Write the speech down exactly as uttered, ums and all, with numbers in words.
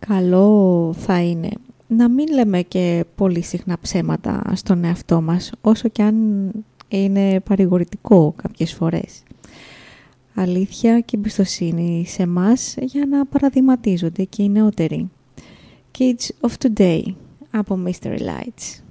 καλό θα είναι να μην λέμε και πολύ συχνά ψέματα στον εαυτό μας, όσο και αν είναι παρηγορητικό κάποιες φορές. Αλήθεια και εμπιστοσύνη σε μας για να παραδειγματίζονται και οι νεότεροι. Kids of Today από Mystery Lights.